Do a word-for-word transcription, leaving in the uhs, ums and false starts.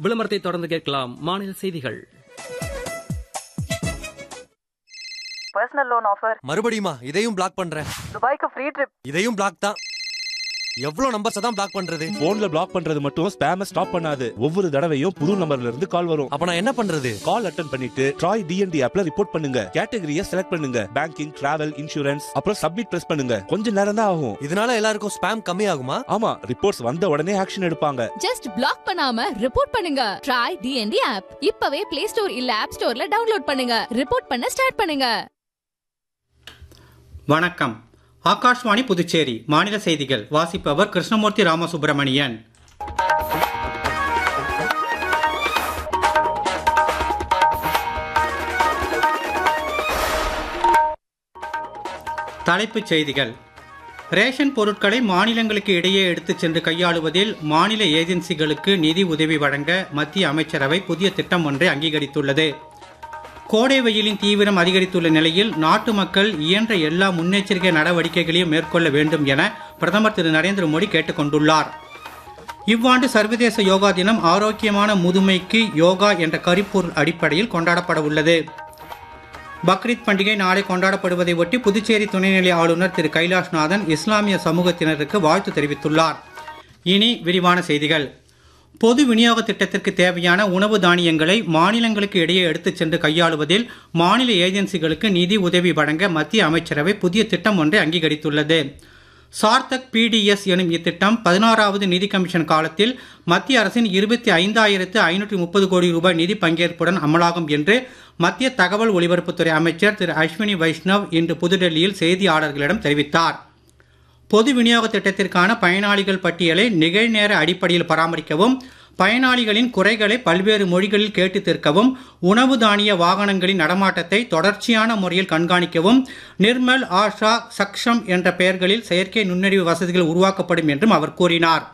விளம்பரத்தை தொடர்ந்து கேட்கலாம் மாநில செய்திகள். Personal loan offer. மறுபடியுமா? இதையும் பிளாக் பண்றேன். துபாய்க்கு ஃப்ரீ ட்ரிப். இதையும் பிளாக் தான். எவ்வளவு நம்பர்ஸ் தான் பிளாக் பண்றது? போன்ல பிளாக் பண்றது மட்டும் ஸ்பேம ஸ்டாப் பண்ணாது. ஒவ்வொரு தடவையும் புது நம்பர்ல இருந்து கால் வரும். அப்ப நான் என்ன பண்றது? கால் அட்டெண்ட் பண்ணிட்டு ட்ராய் டிஎன்டி ஆப்ல ரிப்போர்ட் பண்ணுங்க. கேட்டகரியை செலக்ட் பண்ணுங்க. பேங்கிங், டிராவல், இன்சூரன்ஸ், அப்புறம் சப்மிட் பிரஸ் பண்ணுங்க. கொஞ்ச நேரம் தான் ஆகும். இதனால எல்லாருக்கும் ஸ்பேம் கம்மி ஆகுமா? ஆமா, ரிப்போர்ட்ஸ் வந்த உடனே ஆக்ஷன் எடுப்பாங்க. ஜஸ்ட் பிளாக் பண்ணாம ரிப்போர்ட் பண்ணுங்க. ட்ராய் டிஎன்டி ஆப் இப்பவே பிளே ஸ்டோர் இல்ல ஆப் ஸ்டோர்ல டவுன்லோட் பண்ணுங்க. ரிப்போர்ட் பண்ண ஸ்டார்ட் பண்ணுங்க. வணக்கம். ஆகாஷ்வாணி புதுச்சேரி மாநில செய்திகள் வாசிப்பவர் கிருஷ்ணமூர்த்தி ராமசுப்பிரமணியன். தலைப்புச் செய்திகள். ரேஷன் பொருட்களை மாநிலங்களுக்கு இடையே எடுத்துச் சென்று கையாளுவதில் மாநில ஏஜென்சிகளுக்கு நிதி உதவி வழங்க மத்திய அமைச்சரவை புதிய திட்டம் ஒன்றை அங்கீகரித்துள்ளது. கோடை வெயிலின் தீவிரம் அதிகரித்துள்ள நிலையில் நாட்டு மக்கள் இயன்ற எல்லா முன்னெச்சரிக்கை நடவடிக்கைகளையும் மேற்கொள்ள வேண்டும் என பிரதமர் திரு நரேந்திர மோடி கேட்டுக் கொண்டுள்ளார். இவ்வாண்டு சர்வதேச யோகா தினம் ஆரோக்கியமான முதுமைக்கு யோகா என்ற கருப்பொருள் அடிப்படையில் கொண்டாடப்பட உள்ளது. பக்ரீத் பண்டிகை நாளை கொண்டாடப்படுவதை ஒட்டி புதுச்சேரி துணைநிலை ஆளுநர் திரு கைலாஷ்நாதன் இஸ்லாமிய சமூகத்தினருக்கு வாழ்த்து தெரிவித்துள்ளார். இனி விரிவான செய்திகள். பொது விநியோக திட்டத்திற்கு தேவையான உணவு தானியங்களை மாநிலங்களுக்கு இடையே எடுத்துச் சென்று கையாளுவதில் மாநில ஏஜென்சிகளுக்கு நிதி உதவி வழங்க மத்திய அமைச்சரவை புதிய திட்டம் ஒன்றை அங்கீகரித்துள்ளது. சார்த்தக் பிடிஎஸ் எனும் இத்திட்டம் பதினாறாவது நிதி கமிஷன் காலத்தில் மத்திய அரசின் இருபத்தி ஐந்தாயிரத்து ஐநூற்றி முப்பது கோடி ரூபாய் நிதி பங்கேற்புடன் அமலாகும் என்று மத்திய தகவல் ஒலிபரப்புத்துறை அமைச்சர் திரு அஸ்வினி வைஷ்ணவ் இன்று புதுடெல்லியில் செய்தியாளர்களிடம் தெரிவித்தார். பொது விநியோக திட்டத்திற்கான பயனாளிகள் பட்டியலை நிகழ்நேர அடிப்படையில் பராமரிக்கவும், பயனாளிகளின் குறைகளை பல்வேறு மொழிகளில் கேட்டு தீர்க்கவும், உணவு தானிய வாகனங்களின் நடமாட்டத்தை தொடர்ச்சியான முறையில் கண்காணிக்கவும் நிர்மல், ஆஷா, சக்ஷம் என்ற பெயர்களில் செயற்கை நுண்ணறிவு வசதிகள் உருவாக்கப்படும் என்றும் அவர் கூறினார்.